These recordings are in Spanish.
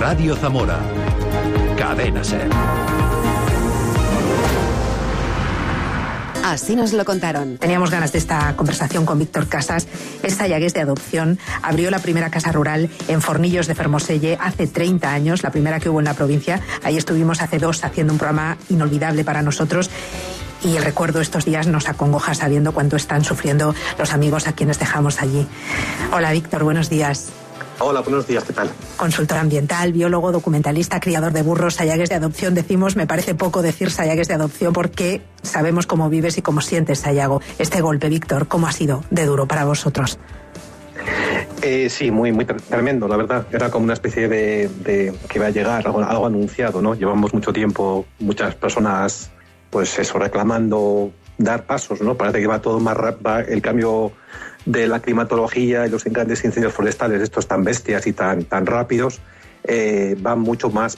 Radio Zamora. Cadena SER. Así nos lo contaron. Teníamos ganas de esta conversación con Víctor Casas. Es sayagués de adopción. Abrió la primera casa rural en Fornillos de Fermoselle hace 30 años, la primera que hubo en la provincia. Ahí estuvimos hace 2 haciendo un programa inolvidable para nosotros. Y el recuerdo estos días nos acongoja sabiendo cuánto están sufriendo los amigos a quienes dejamos allí. Hola, Víctor, buenos días. Hola, buenos días, ¿qué tal? Consultor ambiental, biólogo, documentalista, criador de burros, sayagués de adopción. Decimos, me parece poco decir sayagués de adopción porque sabemos cómo vives y cómo sientes, Sayago. Este golpe, Víctor, ¿cómo ha sido de duro para vosotros? Sí, muy tremendo, la verdad. Era como una especie de que iba a llegar, algo anunciado, ¿no? Llevamos mucho tiempo, muchas personas, pues eso, reclamando dar pasos, ¿no? Parece que va todo más rápido, el cambio de la climatología y los grandes incendios forestales, estos tan bestias y tan rápidos, van mucho más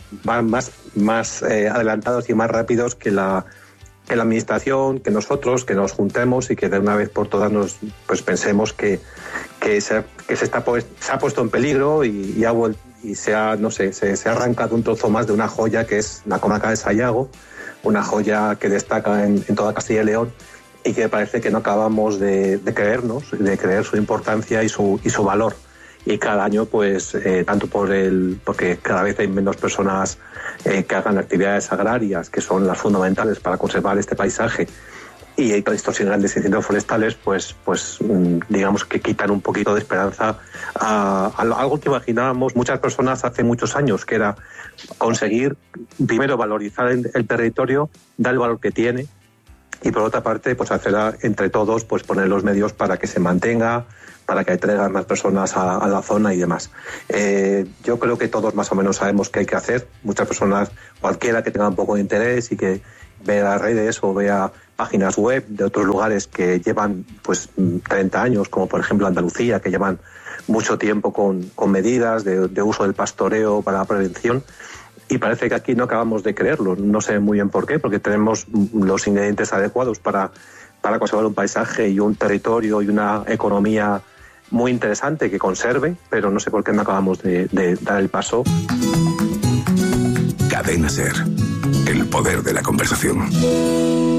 adelantados y más rápidos que la administración, que nosotros, que nos juntemos y que de una vez por todas nos pensemos que se ha puesto en peligro y se ha arrancado un trozo más de una joya que es la comarca de Sayago, una joya que destaca en toda Castilla y León, y que parece que no acabamos de creer su importancia y su valor. Y cada año, pues, tanto porque cada vez hay menos personas que hagan actividades agrarias, que son las fundamentales para conservar este paisaje, y hay estos grandes incendios forestales, pues digamos que quitan un poquito de esperanza a algo que imaginábamos muchas personas hace muchos años, que era conseguir, primero, valorizar el territorio, dar el valor que tiene, y por otra parte, pues hacer entre todos, pues poner los medios para que se mantenga, para que atraigan más personas a la zona y demás. Yo creo que todos más o menos sabemos qué hay que hacer. Muchas personas, cualquiera que tenga un poco de interés y que vea redes o vea páginas web de otros lugares que llevan pues 30 años, como por ejemplo Andalucía, que llevan mucho tiempo con medidas de uso del pastoreo para la prevención. Y parece que aquí no acabamos de creerlo. No sé muy bien por qué, porque tenemos los ingredientes adecuados para conservar un paisaje y un territorio y una economía muy interesante que conserve, pero no sé por qué no acabamos de dar el paso. Cadena SER. El poder de la conversación.